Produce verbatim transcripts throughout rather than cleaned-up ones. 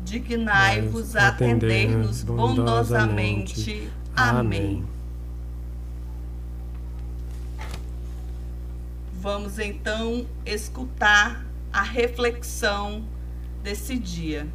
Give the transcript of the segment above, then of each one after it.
dignai-vos atender-nos bondosamente. Amém. Vamos então escutar a reflexão desse dia.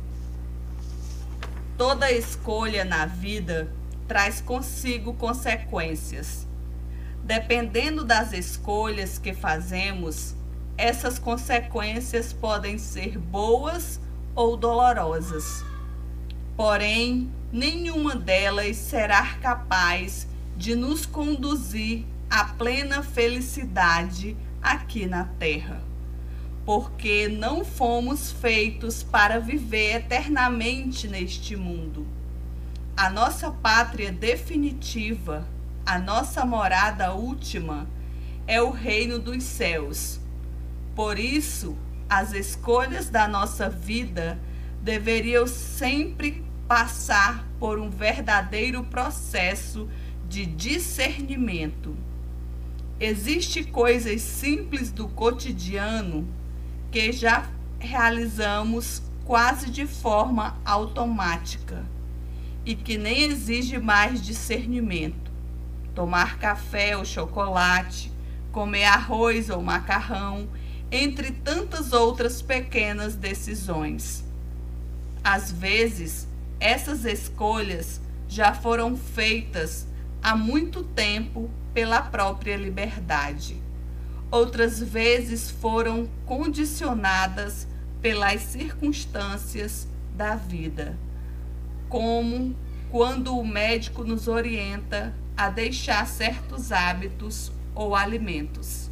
Toda escolha na vida traz consigo consequências. Dependendo das escolhas que fazemos, essas consequências podem ser boas ou dolorosas. Porém, nenhuma delas será capaz de nos conduzir à plena felicidade aqui na Terra, porque não fomos feitos para viver eternamente neste mundo. A nossa pátria definitiva, a nossa morada última, é o reino dos céus. Por isso, as escolhas da nossa vida deveriam sempre passar por um verdadeiro processo de discernimento. Existem coisas simples do cotidiano que já realizamos quase de forma automática e que nem exige mais discernimento. Tomar café ou chocolate, comer arroz ou macarrão, entre tantas outras pequenas decisões. Às vezes, essas escolhas já foram feitas há muito tempo pela própria liberdade. Outras vezes foram condicionadas pelas circunstâncias da vida, como quando o médico nos orienta a deixar certos hábitos ou alimentos.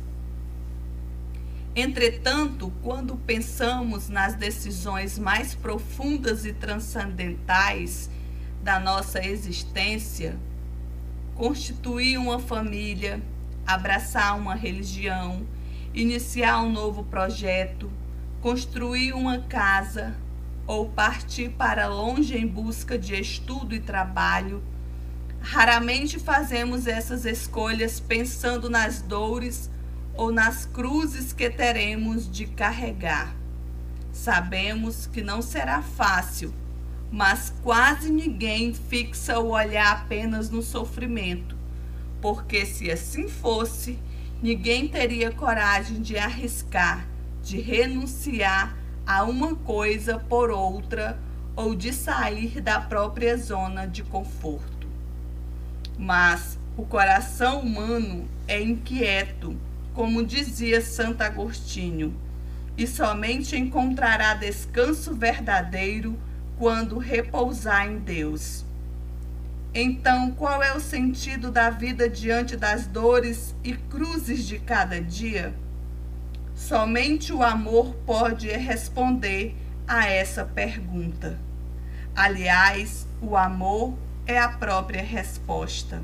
Entretanto, quando pensamos nas decisões mais profundas e transcendentais da nossa existência, constituir uma família, abraçar uma religião, iniciar um novo projeto, construir uma casa ou partir para longe em busca de estudo e trabalho, raramente fazemos essas escolhas pensando nas dores ou nas cruzes que teremos de carregar. Sabemos que não será fácil, mas quase ninguém fixa o olhar apenas no sofrimento, porque se assim fosse, ninguém teria coragem de arriscar, de renunciar a uma coisa por outra ou de sair da própria zona de conforto. Mas o coração humano é inquieto, como dizia Santo Agostinho, e somente encontrará descanso verdadeiro quando repousar em Deus. Então, qual é o sentido da vida diante das dores e cruzes de cada dia? Somente o amor pode responder a essa pergunta. Aliás, o amor é a própria resposta.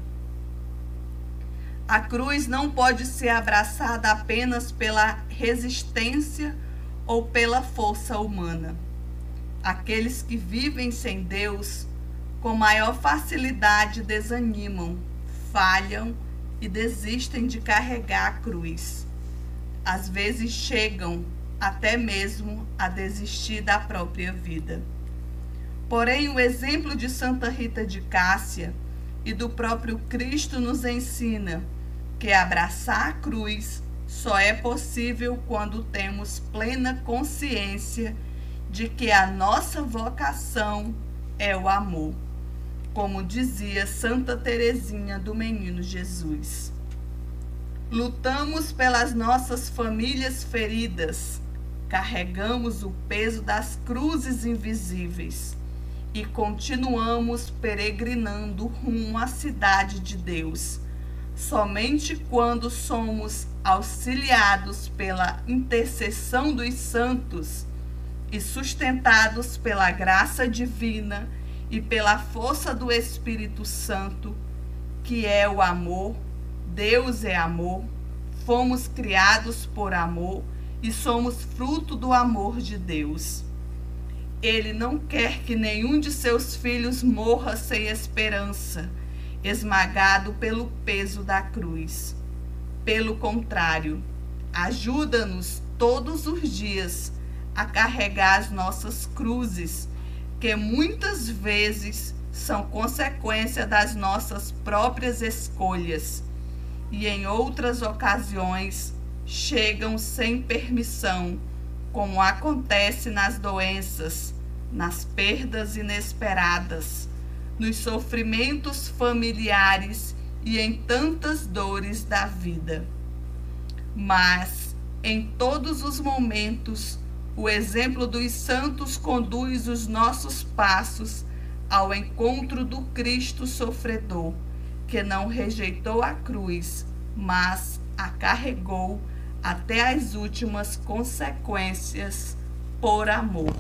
A cruz não pode ser abraçada apenas pela resistência ou pela força humana. Aqueles que vivem sem Deus, com maior facilidade desanimam, falham e desistem de carregar a cruz. Às vezes chegam até mesmo a desistir da própria vida. Porém, o exemplo de Santa Rita de Cássia e do próprio Cristo nos ensina que abraçar a cruz só é possível quando temos plena consciência de que a nossa vocação é o amor, como dizia Santa Teresinha do Menino Jesus. Lutamos pelas nossas famílias feridas, carregamos o peso das cruzes invisíveis e continuamos peregrinando rumo à cidade de Deus. Somente quando somos auxiliados pela intercessão dos santos e sustentados pela graça divina e pela força do Espírito Santo, que é o amor, Deus é amor, fomos criados por amor e somos fruto do amor de Deus. Ele não quer que nenhum de seus filhos morra sem esperança, esmagado pelo peso da cruz. Pelo contrário, ajuda-nos todos os dias a carregar as nossas cruzes, que muitas vezes são consequência das nossas próprias escolhas e em outras ocasiões chegam sem permissão, como acontece nas doenças, nas perdas inesperadas, nos sofrimentos familiares e em tantas dores da vida. Mas, em todos os momentos, o exemplo dos santos conduz os nossos passos ao encontro do Cristo sofredor, que não rejeitou a cruz, mas a carregou até as últimas consequências por amor.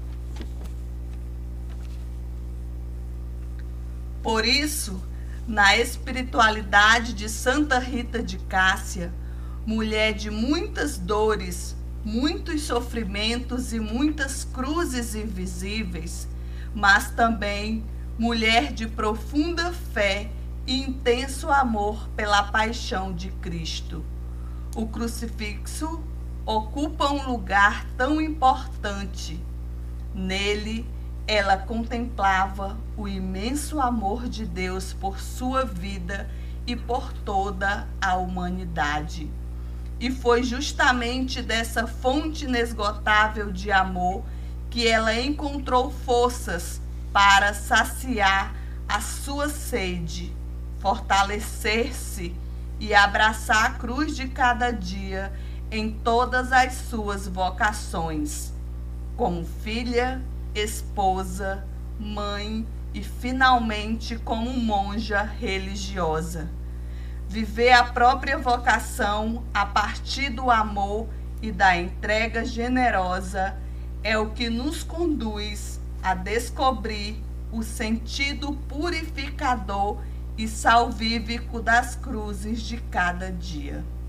Por isso, na espiritualidade de Santa Rita de Cássia, mulher de muitas dores, muitos sofrimentos e muitas cruzes invisíveis, mas também mulher de profunda fé e intenso amor pela paixão de Cristo. O crucifixo ocupa um lugar tão importante. Nele, ela contemplava o imenso amor de Deus por sua vida e por toda a humanidade. E foi justamente dessa fonte inesgotável de amor que ela encontrou forças para saciar a sua sede, fortalecer-se e abraçar a cruz de cada dia em todas as suas vocações, como filha, esposa, mãe e finalmente como monja religiosa. Viver a própria vocação a partir do amor e da entrega generosa é o que nos conduz a descobrir o sentido purificador e salvífico das cruzes de cada dia.